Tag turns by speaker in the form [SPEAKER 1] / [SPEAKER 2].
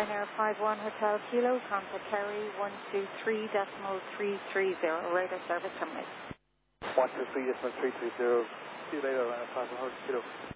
[SPEAKER 1] Ryanair 51 Hotel Kilo, contact Kerry 123.330, radar service terminated.
[SPEAKER 2] 123.330, see you later, Ryanair 51 Hotel Kilo.